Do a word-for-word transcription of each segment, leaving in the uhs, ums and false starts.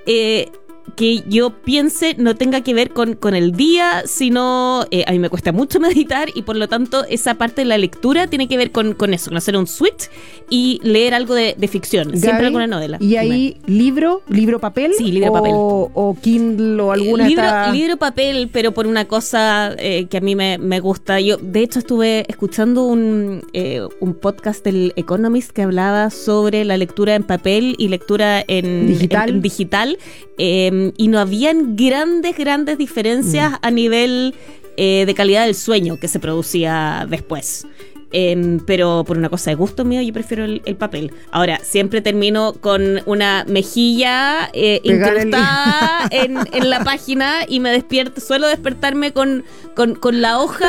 eh, que yo piense no tenga que ver con, con el día, sino eh, a mí me cuesta mucho meditar y por lo tanto esa parte de la lectura tiene que ver con, con eso, con hacer un switch y leer algo de, de ficción, Gaby, siempre alguna novela. ¿Y ahí Dime. libro, libro papel? Sí, libro o, papel. O Kindle o alguna... Libro, esta... libro papel, pero por una cosa eh, que a mí me, me gusta. Yo, de hecho, estuve escuchando un, eh, un podcast del Economist que hablaba sobre la lectura en papel y lectura en digital, en, en digital eh, y no habían grandes, grandes diferencias mm. a nivel eh, de calidad del sueño que se producía después. Eh, pero por una cosa de gusto mío yo prefiero el, el papel. Ahora, siempre termino con una mejilla eh, incrustada en, en la página y me despierto, suelo despertarme con, con, con la hoja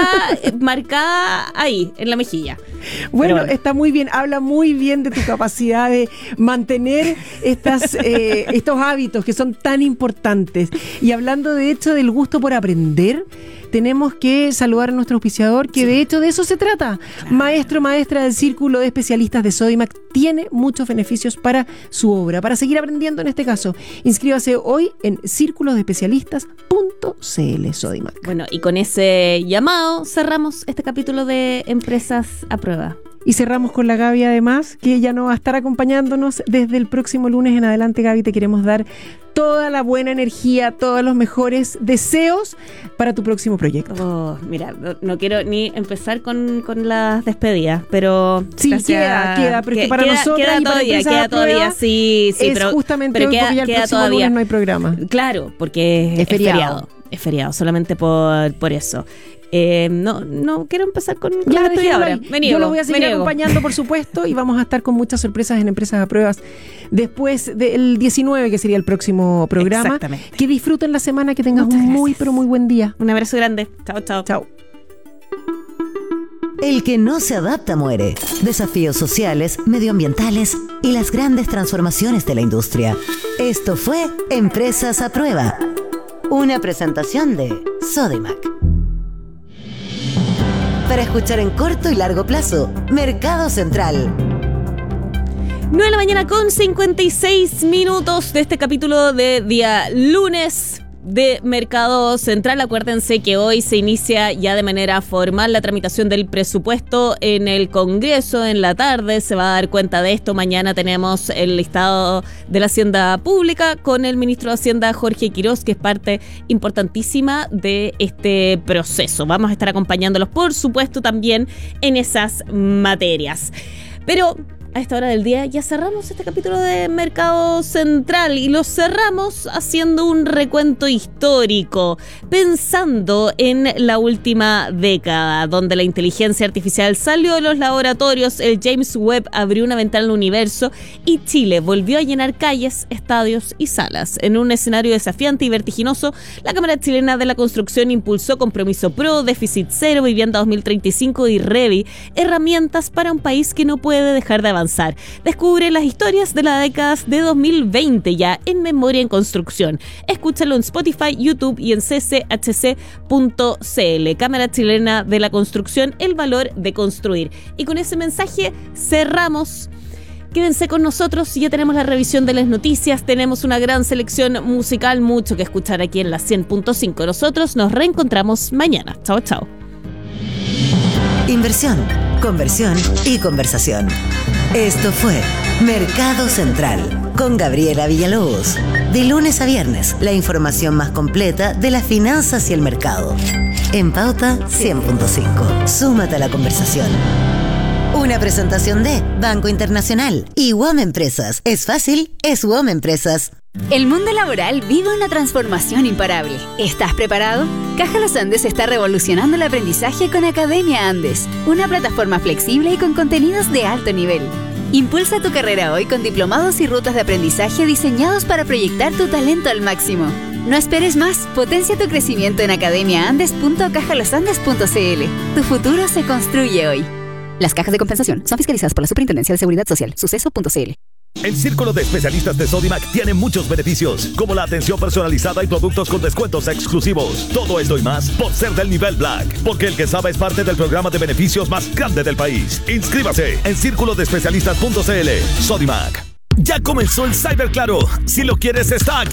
marcada ahí, en la mejilla. Bueno, bueno, está muy bien, habla muy bien de tu capacidad de mantener estas, eh, estos hábitos que son tan importantes. Y hablando de hecho del gusto por aprender, tenemos que saludar a nuestro auspiciador, que sí. de hecho de eso se trata. Claro. Maestro, maestra del Círculo de Especialistas de Sodimac tiene muchos beneficios para su obra, para seguir aprendiendo en este caso. Inscríbase hoy en círculos de especialistas punto c l Sodimac. Bueno, y con ese llamado cerramos este capítulo de Empresas a Prueba. Y cerramos con la Gaby además, que ella nos va a estar acompañándonos desde el próximo lunes en adelante. Gaby, te queremos dar toda la buena energía, todos los mejores deseos para tu próximo proyecto. Oh, mira, no, no quiero ni empezar con, con las despedidas, pero... Sí, queda, queda, pero que para queda, nosotros queda y para todavía, Empresas queda a Prueba todavía, sí, sí, es pero... justamente pero hoy queda, porque ya el queda próximo todavía. lunes no hay programa. Claro, porque es, es feriado. feriado. Es feriado, solamente por, por eso. Eh, no, no quiero empezar con ya, la despedida ahora. Me niego, Yo lo voy a seguir acompañando, por supuesto, y vamos a estar con muchas sorpresas en Empresas a Pruebas después del diecinueve, que sería el próximo programa. Exactamente. Que disfruten la semana, que tengas Muchas un gracias. muy, pero muy buen día. Un abrazo grande. Chao, chao. Chao. El que no se adapta muere. Desafíos sociales, medioambientales y las grandes transformaciones de la industria. Esto fue Empresas a Prueba. Una presentación de Sodimac. Para escuchar en corto y largo plazo, Mercado Central. nueve de la mañana con cincuenta y seis minutos de este capítulo de día lunes de Mercado Central. Acuérdense que hoy se inicia ya de manera formal la tramitación del presupuesto en el Congreso. En la tarde se va a dar cuenta de esto. Mañana tenemos el listado de la Hacienda Pública con el ministro de Hacienda, Jorge Quiroz, que es parte importantísima de este proceso. Vamos a estar acompañándolos, por supuesto, también en esas materias. Pero a esta hora del día ya cerramos este capítulo de Mercado Central y lo cerramos haciendo un recuento histórico, pensando en la última década, donde la inteligencia artificial salió de los laboratorios, el James Webb abrió una ventana al universo y Chile volvió a llenar calles, estadios y salas. En un escenario desafiante y vertiginoso, la Cámara Chilena de la Construcción impulsó Compromiso Pro, Déficit Cero, Vivienda dos mil treinta y cinco y Revi, herramientas para un país que no puede dejar de avanzar. Descubre las historias de las décadas de dos mil veinte ya en Memoria en Construcción. Escúchalo en Spotify, YouTube y en c c h c punto c l. Cámara Chilena de la Construcción, el valor de construir. Y con ese mensaje cerramos. Quédense con nosotros, ya tenemos la revisión de las noticias, tenemos una gran selección musical, mucho que escuchar aquí en la cien punto cinco. Nosotros nos reencontramos mañana. Chao, chao. Inversión, conversión y conversación. Esto fue Mercado Central con Gabriela Villalobos. De lunes a viernes, la información más completa de las finanzas y el mercado. En Pauta cien punto cinco. Súmate a la conversación. Una presentación de Banco Internacional y U A M Empresas. Es fácil, es U A M Empresas. El mundo laboral vive una transformación imparable. ¿Estás preparado? Caja Los Andes está revolucionando el aprendizaje con Academia Andes, una plataforma flexible y con contenidos de alto nivel. Impulsa tu carrera hoy con diplomados y rutas de aprendizaje diseñados para proyectar tu talento al máximo. No esperes más, potencia tu crecimiento en academia andes punto caja los andes punto c l. Tu futuro se construye hoy. Las cajas de compensación son fiscalizadas por la Superintendencia de Seguridad Social, suceso punto c l. El Círculo de Especialistas de Sodimac tiene muchos beneficios, como la atención personalizada y productos con descuentos exclusivos. Todo esto y más por ser del nivel Black, porque el que sabe es parte del programa de beneficios más grande del país. Inscríbase en círculo de especialistas punto c l. Sodimac. Ya comenzó el Cyber Claro. Si lo quieres, está aquí.